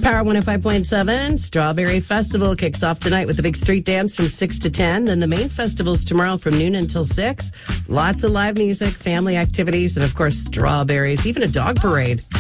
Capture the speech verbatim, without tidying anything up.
Power one oh five point seven, Strawberry Festival kicks off tonight with a big street dance from six to ten. Then the main festival's tomorrow from noon until six. Lots of live music, family activities, and of course, strawberries, even a dog parade.